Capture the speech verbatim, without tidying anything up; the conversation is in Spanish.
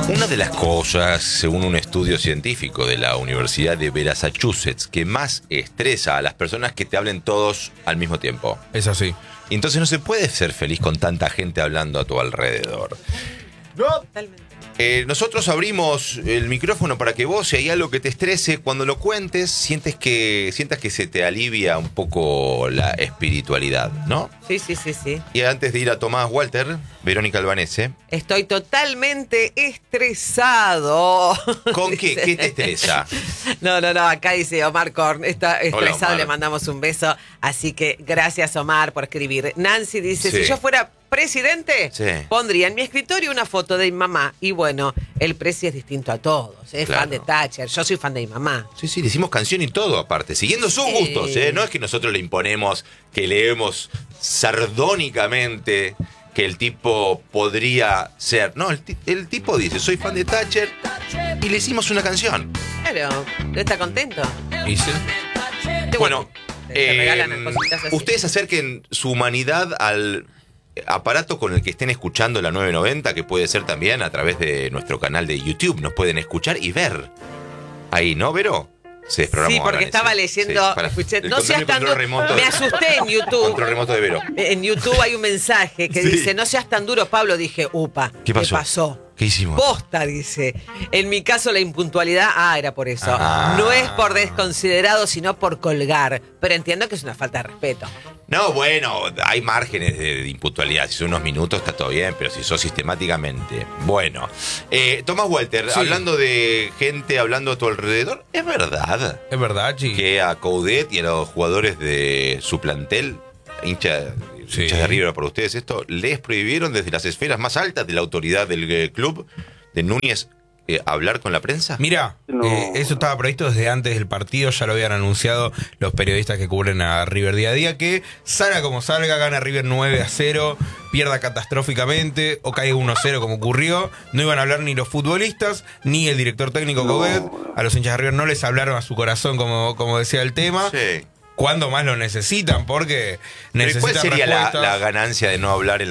Una de las cosas, según un estudio científico de la Universidad de Massachusetts, que más estresa a las personas que te hablen todos al mismo tiempo. Es así. Entonces no se puede ser feliz con tanta gente hablando a tu alrededor. No. Totalmente. Eh, nosotros abrimos el micrófono para que vos, si hay algo que te estrese, cuando lo cuentes, sientes que, sientas que se te alivia un poco la espiritualidad, ¿no? Sí, sí, sí, sí. Y antes de ir a Tomás Walter, Verónica Albanese. Estoy totalmente estresado. ¿Con qué? ¿Qué te estresa? No, no, no, acá dice Omar Korn, está estresado, Hola, Omar. Le mandamos un beso. Así que gracias, Omar, por escribir. Nancy dice, Sí. si yo fuera presidente, Sí. pondría en mi escritorio una foto de mi mamá. Y bueno, el presi es distinto a todos. Es Claro. fan de Thatcher, yo soy fan de mi mamá. Sí, sí, le hicimos canción y todo aparte, siguiendo sus Sí. gustos, ¿eh? No es que nosotros le imponemos que leemos sardónicamente que el tipo podría ser. No, el, ti- el tipo dice, soy fan de Thatcher y le hicimos una canción. Claro, ¿está contento? ¿Y sí? Qué Bueno, te- te eh, regalan cositas así. ustedes acerquen su humanidad al aparato con el que estén escuchando la nueve noventa, que puede ser también a través de nuestro canal de YouTube. Nos pueden escuchar y ver. Ahí, ¿no, Vero? Se desprogramó Sí, porque Vanessa. estaba leyendo, Sí, para- escuché, el no control- seas el tan control duro. remoto Me de- asusté en YouTube. Control remoto de Vero. En YouTube hay un mensaje que Sí. dice, no seas tan duro, Pablo. Dije, upa, ¿Qué pasó? pasó? ¿Qué hicimos? Posta, dice. En mi caso, la impuntualidad, ah, era por eso. Ah. No es por desconsiderado, sino por colgar. Pero entiendo que es una falta de respeto. No, bueno, hay márgenes de, de impuntualidad. Si son unos minutos está todo bien, pero si sos sistemáticamente. Bueno, eh, Tomás Walter, Sí. hablando de gente hablando a tu alrededor, ¿es verdad Es verdad, Chi. que a Coudet y a los jugadores de su plantel, hincha, Sí. hinchas de River por ustedes, esto, les prohibieron desde las esferas más altas de la autoridad del eh, club de Núñez eh, hablar con la prensa? Mira, No. eh, eso estaba previsto desde antes del partido, ya lo habían anunciado los periodistas que cubren a River día a día, que salga como salga, gana River nueve a cero, pierda catastróficamente o caiga uno a cero como ocurrió, no iban a hablar ni los futbolistas, ni el director técnico No. Coudet, a los hinchas de River no les hablaron a su corazón como, como decía el tema, Sí. cuando más lo necesitan, porque Pero ¿y necesitan ¿Cuál sería la, respuestas. la ganancia de no hablar en